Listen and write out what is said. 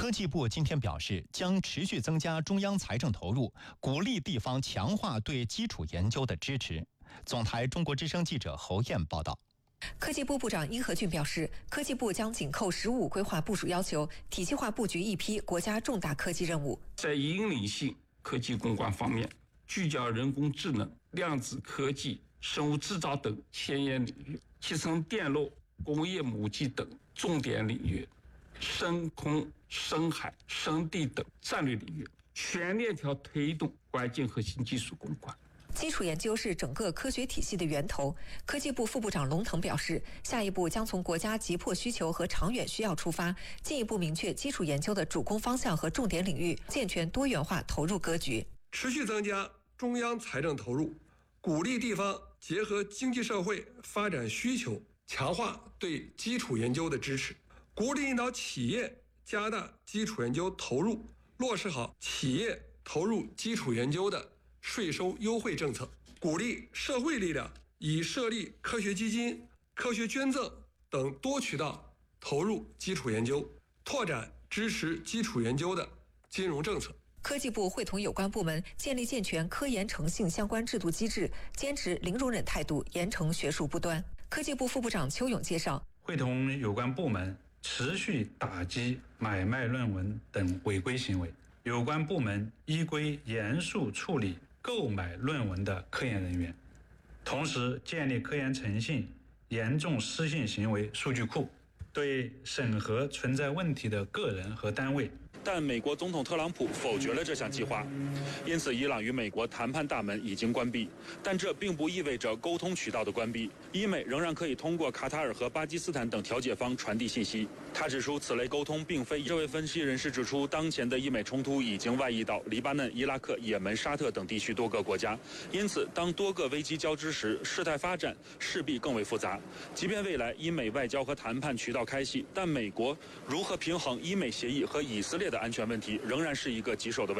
科技部今天表示，将持续增加中央财政投入，鼓励地方强化对基础研究的支持。总台中国之声记者侯燕报道。 科技部部长殷和俊表示，科技部将紧扣“15规划部署要求，体系化布局一批国家重大科技任务。 在引领性科技攻关方面，聚焦人工智能、量子科技、生物制造等前沿领域，集成电路、工业母机等重点领域，深空、深海、深地等战略领域，全链条推动关键核心技术攻关。 基础研究是整个科学体系的源头。科技部副部长龙腾表示，下一步将从国家急迫需求和长远需要出发，进一步明确基础研究的主攻方向和重点领域，健全多元化投入格局。 持续增加中央财政投入，鼓励地方结合经济社会发展需求，强化对基础研究的支持，鼓励引导企业加大基础研究投入，落实好企业投入基础研究的税收优惠政策，鼓励社会力量以设立科学基金、科学捐赠等多渠道投入基础研究，拓展支持基础研究的金融政策。 科技部会同有关部门建立健全科研诚信相关制度机制，坚持零容忍态度，严惩学术不端。科技部副部长邱勇介绍， 会同有关部门持续打击买卖论文等违规行为，有关部门依规严肃处理购买论文的科研人员，同时建立科研诚信严重失信行为数据库，对审核存在问题的个人和单位。 但美国总统特朗普否决了这项计划，因此伊朗与美国谈判大门已经关闭，但这并不意味着沟通渠道的关闭，伊美仍然可以通过卡塔尔和巴基斯坦等调解方传递信息。他指出，此类沟通并非。这位分析人士指出，当前的伊美冲突已经外溢到黎巴嫩、伊拉克、也门、沙特等地区多个国家，因此当多个危机交织时，事态发展势必更为复杂。即便未来伊美外交和谈判渠道开启，但美国如何平衡伊美协议和以色列的安全问题，仍然是一个棘手的问题。